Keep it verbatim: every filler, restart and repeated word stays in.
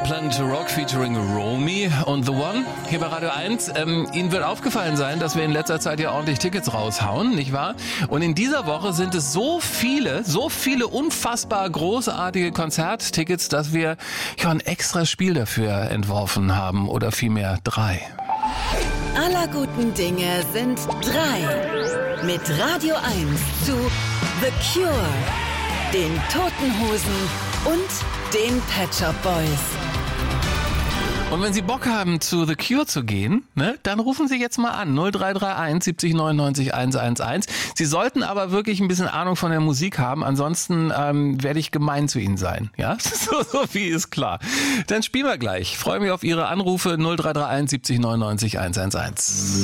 Planet Rock featuring Romy und The One hier bei Radio eins. Ähm, Ihnen wird aufgefallen sein, dass wir in letzter Zeit ja ordentlich Tickets raushauen, nicht wahr? Und in dieser Woche sind es so viele, so viele unfassbar großartige Konzerttickets, dass wir ja ein extra Spiel dafür entworfen haben oder vielmehr drei. Aller guten Dinge sind drei. Mit Radio eins zu The Cure, den Toten Hosen und den Pet Shop Boys. Und wenn Sie Bock haben, zu The Cure zu gehen, ne, dann rufen Sie jetzt mal an. null drei drei eins siebzig neunundneunzig hundertelf. Sie sollten aber wirklich ein bisschen Ahnung von der Musik haben, ansonsten ähm, werde ich gemein zu Ihnen sein. Ja, so, so viel ist klar. Dann spielen wir gleich. Ich freue mich auf Ihre Anrufe null drei drei eins siebzig neunundneunzig hundertelf.